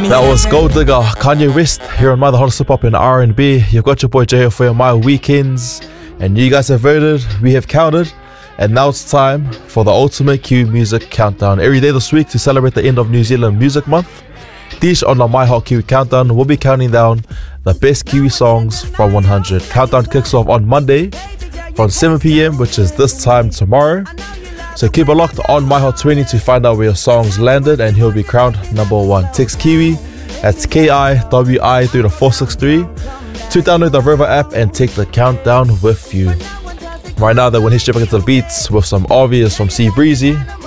That was Gold Digger, Kanye West, here on My The Hottest Hip Hop and R&B. You've got your boy Jay here for your My Weekends, and you guys have voted, we have counted, and now it's time for the Ultimate Kiwi Music Countdown. Every day this week to celebrate the end of New Zealand Music Month, Dish on the My Hot Kiwi Countdown will be counting down the best Kiwi songs from 100. Countdown kicks off on Monday from 7 p.m, which is this time tomorrow. So keep it locked on My Hot 20 to find out where your songs landed, and he'll be crowned number one. Text Kiwi, that's KIWI through to 463 to download the River app and take the countdown with you. Right now, we're going to hit straight back into the beats with some Obvious from C Breezy.